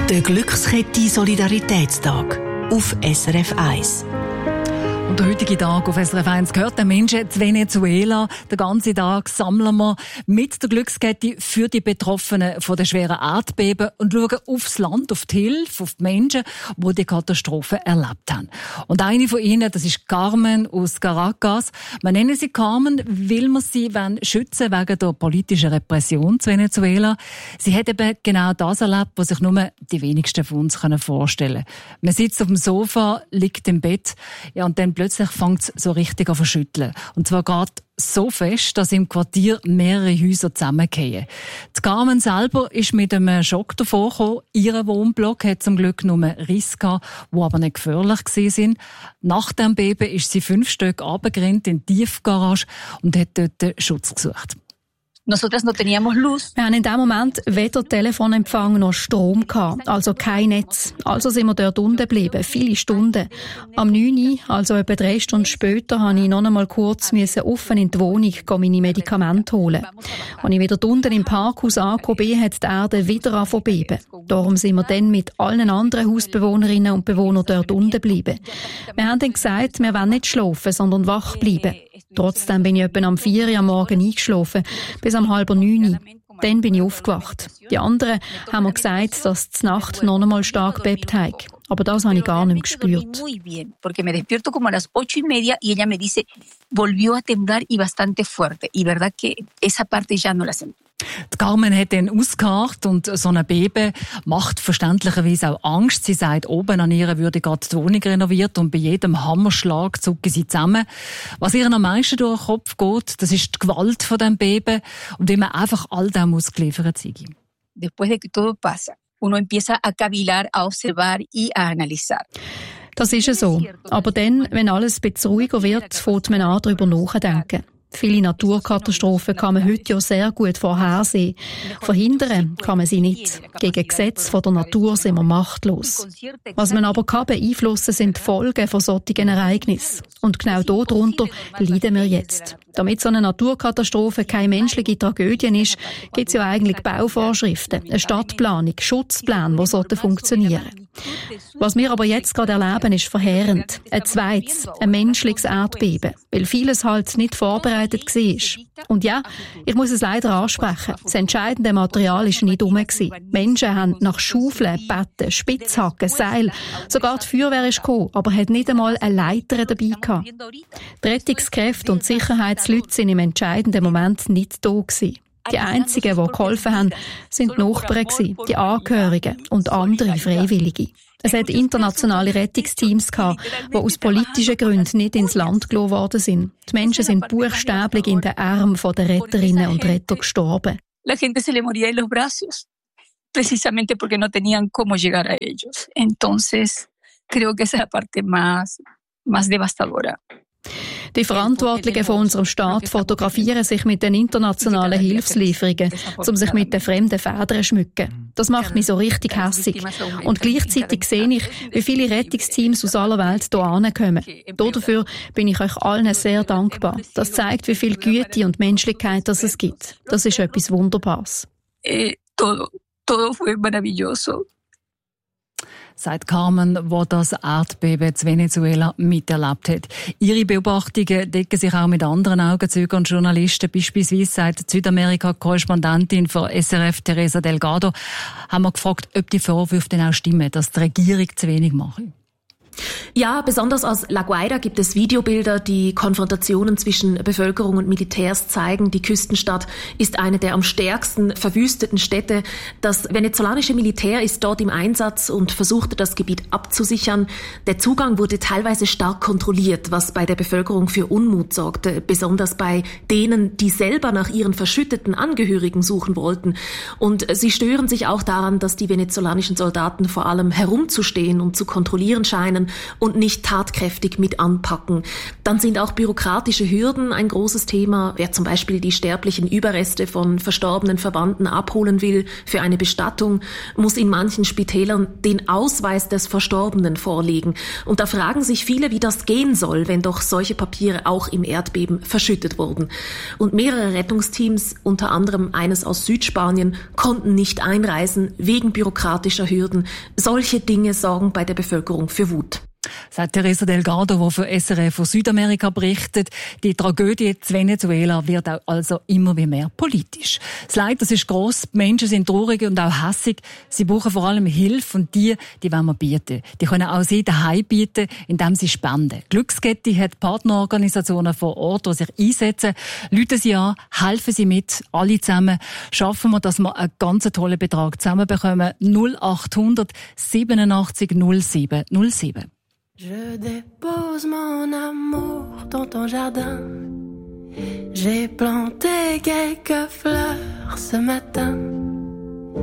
Der Glückskette Solidaritätstag auf SRF 1. Und der heutige Tag auf SRF 1 gehört den Menschen zu Venezuela. Den ganzen Tag sammeln wir mit der Glückskette für die Betroffenen von den schweren Erdbeben und schauen aufs Land, auf die Hilfe, auf die Menschen, die die Katastrophe erlebt haben. Und eine von ihnen, das ist Carmen aus Caracas. Wir nennen sie Carmen, weil wir sie schützen wegen der politischen Repression zu Venezuela. Sie hat eben genau das erlebt, was sich nur die wenigsten von uns vorstellen können. Man sitzt auf dem Sofa, liegt im Bett, ja, und dann plötzlich fängt es so richtig an zu schütteln. Und zwar gerade so fest, dass im Quartier mehrere Häuser zusammengehen. Die Carmen selber ist mit einem Schock davor gekommen. Ihr Wohnblock hat zum Glück nur Risse gehabt, die aber nicht gefährlich waren. Nach dem Beben ist sie 5 Stöcke runtergerannt in die Tiefgarage und hat dort Schutz gesucht. Nosotras no teníamos luz. Wir haben in dem Moment weder Telefonempfang noch Strom gehabt, also kein Netz. Also sind wir dort unten geblieben, viele Stunden. Am 9 Uhr, also etwa 3 Stunden später, musste ich noch einmal kurz offen in die Wohnung meine Medikamente holen. Als ich wieder unten im Parkhaus angekommen bin, hat die Erde wieder angefangen zu beben. Darum sind wir dann mit allen anderen Hausbewohnerinnen und Bewohnern dort unten geblieben. Wir haben dann gesagt, wir wollen nicht schlafen, sondern wach bleiben. Trotzdem bin ich etwa am 4 Uhr am Morgen eingeschlafen, bis am 8:30 Uhr. Dann bin ich aufgewacht. Die anderen haben mir gesagt, dass die Nacht noch einmal stark gebebt hat. Aber das habe ich gar nicht gespürt. Porque me despierto como a las 8:30 y ella me dice, volvió a temblar y bastante fuerte. Y verdad que esa parte ya no la sentí. Die Carmen hat dann ausgeharrt und so ein Beben macht verständlicherweise auch Angst. Sie sagt, oben an ihr würde gerade die Wohnung renoviert und bei jedem Hammerschlag zucken sie zusammen. Was ihr am meisten durch den Kopf geht, das ist die Gewalt von dem Beben und wie man einfach all dem ausgeliefert sei. Después de que todo pasa, uno empieza a cavilar, a observar y a analizar. Das ist ja so. Aber dann, wenn alles ein bisschen ruhiger wird, fängt man an, darüber nachzudenken. Viele Naturkatastrophen kann man heute ja sehr gut vorhersehen. Verhindern kann man sie nicht. Gegen Gesetze von der Natur sind wir machtlos. Was man aber kann beeinflussen, sind die Folgen von solchen Ereignissen. Und genau darunter leiden wir jetzt. Damit so eine Naturkatastrophe keine menschliche Tragödie ist, gibt es ja eigentlich Bauvorschriften, eine Stadtplanung, Schutzpläne, die funktionieren sollten. Was wir aber jetzt gerade erleben, ist verheerend. Ein zweites, ein menschliches Erdbeben, weil vieles halt nicht vorbereitet war. Und ja, ich muss es leider ansprechen, das entscheidende Material war nicht rum. Menschen haben nach Schaufeln, Betten, Spitzhacken, Seil, sogar die Feuerwehr ist gekommen, aber hat nicht einmal eine Leiter dabei gehabt. Die Rettungskräfte und Sicherheitsleute sind im entscheidenden Moment nicht da gewesen. Die einzigen, die geholfen haben, sind die Nachbarn, die Angehörigen und andere Freiwillige. Es hat internationale Rettungsteams gehabt, die aus politischen Gründen nicht ins Land gelassen worden sind. Die Menschen sind buchstäblich in den Armen der Retterinnen und Retter gestorben. La gente se le moría en los brazos, precisamente porque no tenían cómo llegar a ellos. Entonces, creo que esa es la parte más devastadora. Die Verantwortlichen von unserem Staat fotografieren sich mit den internationalen Hilfslieferungen, um sich mit den fremden Federn zu schmücken. Das macht mich so richtig hässig. Und gleichzeitig sehe ich, wie viele Rettungsteams aus aller Welt hier ankommen. Dafür bin ich euch allen sehr dankbar. Das zeigt, wie viel Güte und Menschlichkeit es gibt. Das ist etwas Wunderbares. Todo fue maravilloso. Sagt Carmen, die das Erdbeben zu Venezuela miterlebt hat. Ihre Beobachtungen decken sich auch mit anderen Augenzeugen und Journalisten. Beispielsweise sagt die Südamerika-Korrespondentin von SRF, Teresa Delgado, haben wir gefragt, ob die Vorwürfe denn auch stimmen, dass die Regierung zu wenig macht. Ja, besonders aus La Guaira gibt es Videobilder, die Konfrontationen zwischen Bevölkerung und Militärs zeigen. Die Küstenstadt ist eine der am stärksten verwüsteten Städte. Das venezolanische Militär ist dort im Einsatz und versuchte, das Gebiet abzusichern. Der Zugang wurde teilweise stark kontrolliert, was bei der Bevölkerung für Unmut sorgte, besonders bei denen, die selber nach ihren verschütteten Angehörigen suchen wollten. Und sie stören sich auch daran, dass die venezolanischen Soldaten vor allem herumzustehen und zu kontrollieren scheinen. informieren und nicht tatkräftig mit anpacken. Dann sind auch bürokratische Hürden ein großes Thema. Wer zum Beispiel die sterblichen Überreste von verstorbenen Verwandten abholen will für eine Bestattung, muss in manchen Spitälern den Ausweis des Verstorbenen vorlegen. Und da fragen sich viele, wie das gehen soll, wenn doch solche Papiere auch im Erdbeben verschüttet wurden. Und mehrere Rettungsteams, unter anderem eines aus Südspanien, konnten nicht einreisen wegen bürokratischer Hürden. Solche Dinge sorgen bei der Bevölkerung für Wut. Sagt Teresa Delgado, die für SRF von Südamerika berichtet. Die Tragödie in Venezuela wird auch also immer mehr politisch. Das Leid, das ist gross, die Menschen sind traurig und auch hässig. Sie brauchen vor allem Hilfe und die wollen wir bieten. Die können auch sie daheim bieten, indem sie spenden. Glückskette hat Partnerorganisationen vor Ort, die sich einsetzen. Rufen Sie an, helfen Sie mit, alle zusammen. Schaffen wir, dass wir einen ganz tollen Betrag zusammenbekommen. 0800 87 07 07. Je dépose mon amour dans ton jardin. J'ai planté quelques fleurs ce matin.